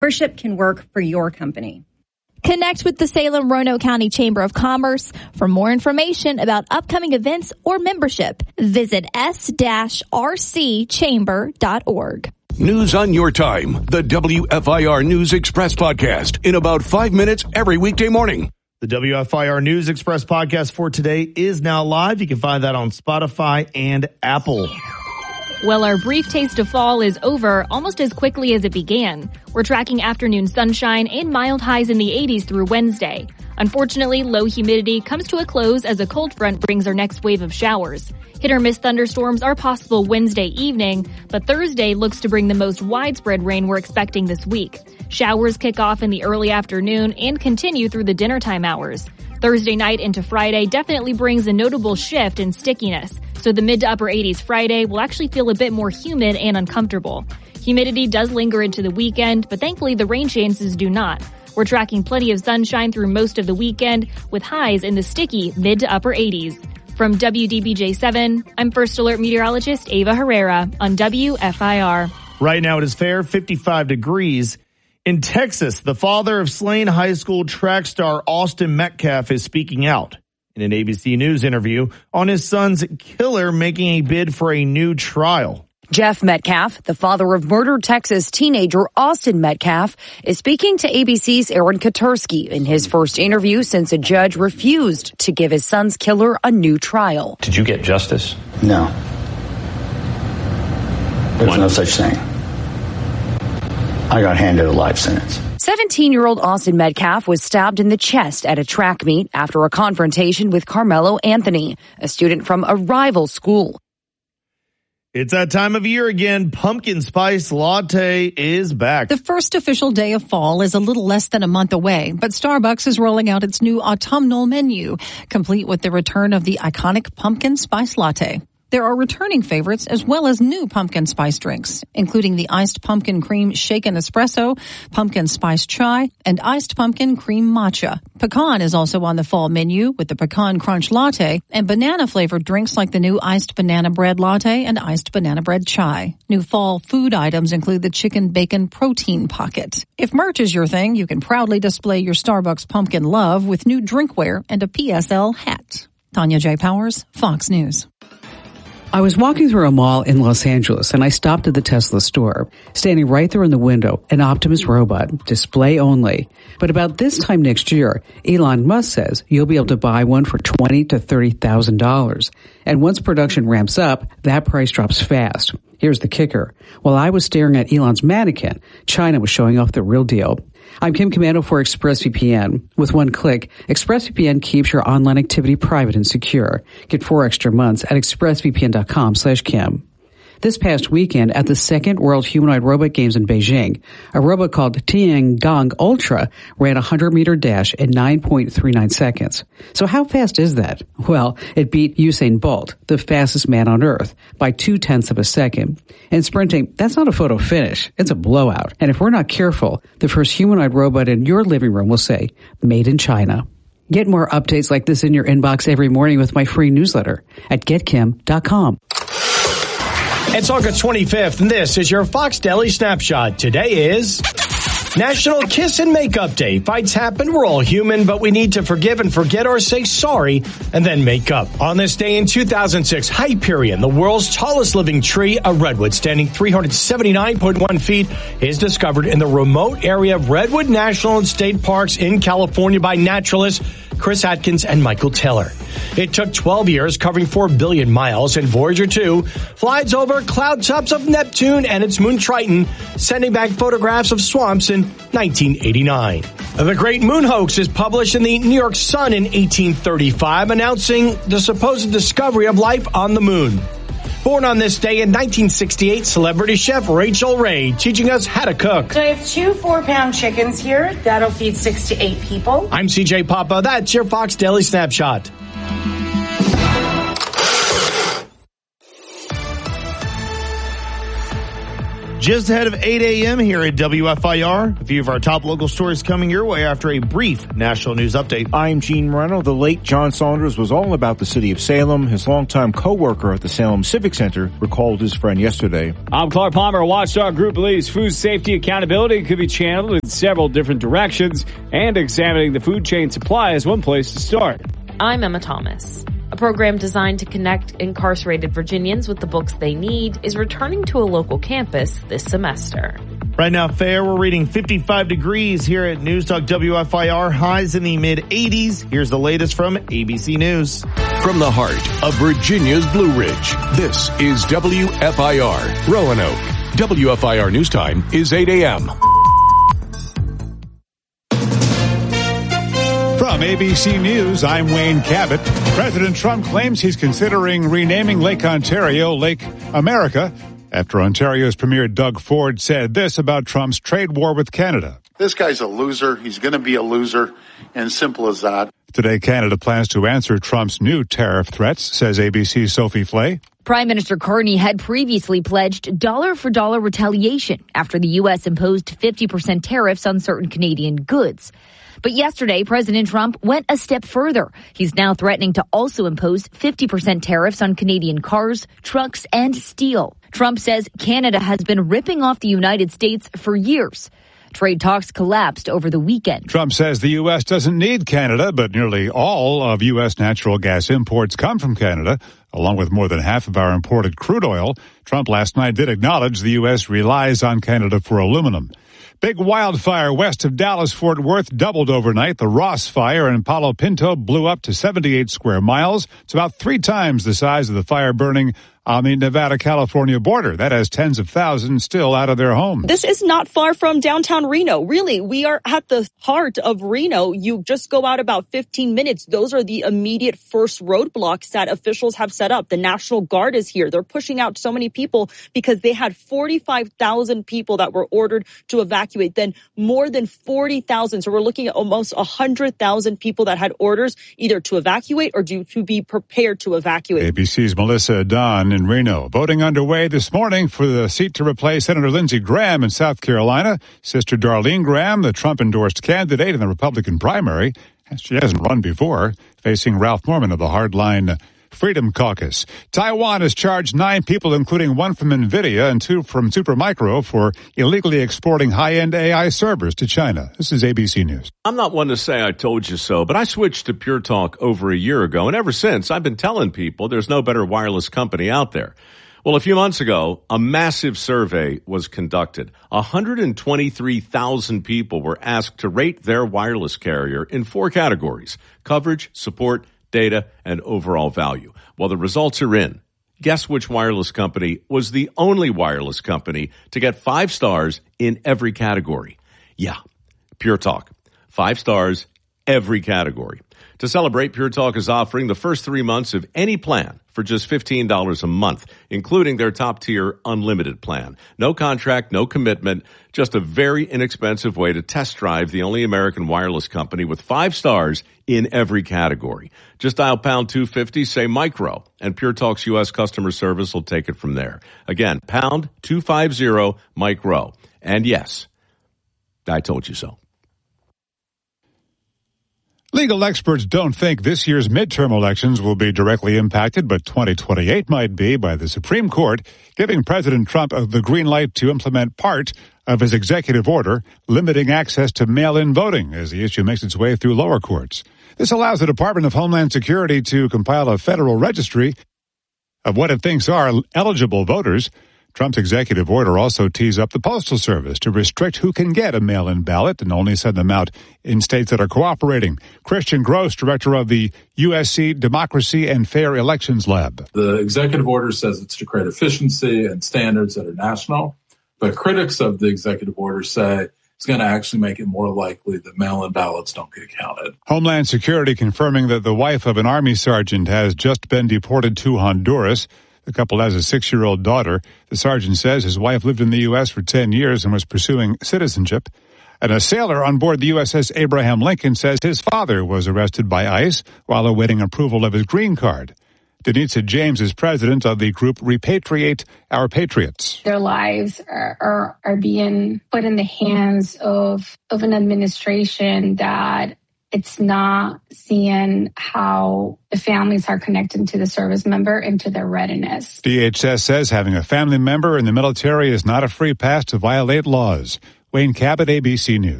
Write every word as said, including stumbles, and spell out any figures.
Membership can work for your company. Connect with the Salem-Roanoke County Chamber of Commerce for more information about upcoming events or membership. Visit s r c chamber dot org. News on your time. The W F I R News Express podcast in about five minutes every weekday morning. The W F I R News Express podcast for today is now live. You can find that on Spotify and Apple. Well, our brief taste of fall is over almost as quickly as it began. We're tracking afternoon sunshine and mild highs in the eighties through Wednesday. Unfortunately, low humidity comes to a close as a cold front brings our next wave of showers. Hit or miss thunderstorms are possible Wednesday evening, but Thursday looks to bring the most widespread rain we're expecting this week. Showers kick off in the early afternoon and continue through the dinnertime hours. Thursday night into Friday definitely brings a notable shift in stickiness, so the mid to upper eighties Friday will actually feel a bit more humid and uncomfortable. Humidity does linger into the weekend, but thankfully the rain chances do not. We're tracking plenty of sunshine through most of the weekend, with highs in the sticky mid to upper eighties. From W D B J seven, I'm First Alert meteorologist Ava Herrera on W F I R. Right now it is fair, fifty-five degrees. In Texas, the father of slain high school track star Austin Metcalf is speaking out in an A B C News interview on his son's killer making a bid for a new trial. Jeff Metcalf, the father of murdered Texas teenager Austin Metcalf, is speaking to A B C's Aaron Katursky in his first interview since a judge refused to give his son's killer a new trial. Did you get justice? No. There's One. no such thing. I got handed a life sentence. seventeen-year-old Austin Metcalf was stabbed in the chest at a track meet after a confrontation with Carmelo Anthony, a student from a rival school. It's that time of year again. Pumpkin spice latte is back. The first official day of fall is a little less than a month away, but Starbucks is rolling out its new autumnal menu, complete with the return of the iconic pumpkin spice latte. There are returning favorites as well as new pumpkin spice drinks, including the iced pumpkin cream shaken espresso, pumpkin spice chai, and iced pumpkin cream matcha. Pecan is also on the fall menu with the pecan crunch latte and banana-flavored drinks like the new iced banana bread latte and iced banana bread chai. New fall food items include the chicken bacon protein pocket. If merch is your thing, you can proudly display your Starbucks pumpkin love with new drinkware and a P S L hat. Tanya J. Powers, Fox News. I was walking through a mall in Los Angeles and I stopped at the Tesla store. Standing right there in the window, an Optimus robot, display only. But about this time next year, Elon Musk says you'll be able to buy one for twenty thousand to thirty thousand dollars. And once production ramps up, that price drops fast. Here's the kicker. While I was staring at Elon's mannequin, China was showing off the real deal. I'm Kim Commando for ExpressVPN. With one click, ExpressVPN keeps your online activity private and secure. Get four extra months at expressvpn.com slash Kim. This past weekend at the second World Humanoid Robot Games in Beijing, a robot called Tiangong Ultra ran a one hundred meter dash in nine point three nine seconds. So how fast is that? Well, it beat Usain Bolt, the fastest man on Earth, by two-tenths of a second. And sprinting, that's not a photo finish. It's a blowout. And if we're not careful, the first humanoid robot in your living room will say, made in China. Get more updates like this in your inbox every morning with my free newsletter at get kim dot com. It's August twenty-fifth, and this is your Fox Daily Snapshot. Today is National Kiss and Makeup Day. Fights happen, we're all human, but we need to forgive and forget or say sorry and then make up. On this day in two thousand six, Hyperion, the world's tallest living tree, a redwood standing three hundred seventy-nine point one feet, is discovered in the remote area of Redwood National and State Parks in California by naturalists Chris Atkins and Michael Taylor. It took twelve years, covering four billion miles, and Voyager two flies over cloud tops of Neptune and its moon Triton, sending back photographs of swamps in nineteen eighty-nine. The Great Moon Hoax is published in the New York Sun in eighteen thirty-five, announcing the supposed discovery of life on the moon. Born on this day in nineteen sixty-eight, celebrity chef Rachel Ray teaching us how to cook. So I have two four-pound chickens here. That'll feed six to eight people. I'm C J Papa. That's your Fox Daily Snapshot. Just ahead of eight a.m. here at W F I R, a few of our top local stories coming your way after a brief national news update. I'm Gene Moreno. The late John Saunders was all about the city of Salem. His longtime co-worker at the Salem Civic Center recalled his friend yesterday. I'm Clark Palmer. Watchdog Group believes food safety accountability could be channeled in several different directions, and examining the food chain supply is one place to start. I'm Emma Thomas. A program designed to connect incarcerated Virginians with the books they need is returning to a local campus this semester. Right now, fair, we're reading fifty-five degrees here at News Talk W F I R, highs in the mid eighties. Here's the latest from A B C News. From the heart of Virginia's Blue Ridge, this is W F I R, Roanoke. W F I R News Time is eight a.m. From A B C News, I'm Wayne Cabot. President Trump claims he's considering renaming Lake Ontario Lake America after Ontario's Premier Doug Ford said this about Trump's trade war with Canada. This guy's a loser. He's going to be a loser, and simple as that. Today, Canada plans to answer Trump's new tariff threats, says A B C's Sophie Flay. Prime Minister Carney had previously pledged dollar-for-dollar retaliation after the U S imposed fifty percent tariffs on certain Canadian goods. But yesterday, President Trump went a step further. He's now threatening to also impose fifty percent tariffs on Canadian cars, trucks, and steel. Trump says Canada has been ripping off the United States for years. Trade talks collapsed over the weekend. Trump says the U S doesn't need Canada, but nearly all of U S natural gas imports come from Canada, along with more than half of our imported crude oil. Trump last night did acknowledge the U S relies on Canada for aluminum. Big wildfire west of Dallas-Fort Worth doubled overnight. The Ross Fire in Palo Pinto blew up to seventy-eight square miles. It's about three times the size of the fire burning on the Nevada-California border. That has tens of thousands still out of their homes. This is not far from downtown Reno. Really, we are at the heart of Reno. You just go out about fifteen minutes. Those are the immediate first roadblocks that officials have set up. The National Guard is here. They're pushing out so many people because they had forty-five thousand people that were ordered to evacuate, then more than forty thousand. So we're looking at almost one hundred thousand people that had orders either to evacuate or to, to be prepared to evacuate. A B C's Melissa Dunn in Reno. Voting underway this morning for the seat to replace Senator Lindsey Graham in South Carolina. Sister Darlene Graham, the Trump-endorsed candidate in the Republican primary, she hasn't run before, facing Ralph Norman of the hardline Freedom Caucus. Taiwan has charged nine people, including one from NVIDIA and two from Supermicro, for illegally exporting high-end A I servers to China. This is A B C News. I'm not one to say I told you so, but I switched to Pure Talk over a year ago, and ever since, I've been telling people there's no better wireless company out there. Well, a few months ago, a massive survey was conducted. one hundred twenty-three thousand people were asked to rate their wireless carrier in four categories: coverage, support, data, and overall value. Well, the results are in. Guess which wireless company was the only wireless company to get five stars in every category? Yeah, Pure Talk. Five stars, every category. To celebrate, Pure Talk is offering the first three months of any plan for just fifteen dollars a month, including their top-tier unlimited plan. No contract, no commitment, just a very inexpensive way to test drive the only American wireless company with five stars in every category. Just dial pound two fifty, say micro, and Pure Talk's U S customer service will take it from there. Again, pound two fifty, micro. And yes, I told you so. Legal experts don't think this year's midterm elections will be directly impacted, but twenty twenty-eight might be, by the Supreme Court giving President Trump the green light to implement part of his executive order limiting access to mail-in voting as the issue makes its way through lower courts. This allows the Department of Homeland Security to compile a federal registry of what it thinks are eligible voters. Trump's executive order also tees up the Postal Service to restrict who can get a mail-in ballot and only send them out in states that are cooperating. Christian Gross, director of the U S C Democracy and Fair Elections Lab. The executive order says it's to create efficiency and standards that are national, but critics of the executive order say it's going to actually make it more likely that mail-in ballots don't get counted. Homeland Security confirming that the wife of an Army sergeant has just been deported to Honduras. The couple has a six-year-old daughter. The sergeant says his wife lived in the U S for ten years and was pursuing citizenship. And a sailor on board the U S S Abraham Lincoln says his father was arrested by ICE while awaiting approval of his green card. Denitza James is president of the group Repatriate Our Patriots. Their lives are, are, are being put in the hands of, of an administration that it's not seeing how the families are connected to the service member and to their readiness. D H S says having a family member in the military is not a free pass to violate laws. Wayne Cabot, A B C News.